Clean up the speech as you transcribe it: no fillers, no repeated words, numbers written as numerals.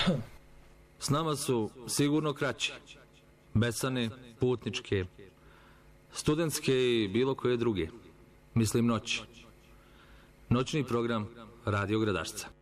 S nama su sigurno kraće, besane, putničke, studentske i bilo koje druge. Mislim noć. Noćni program Radio Gradašca.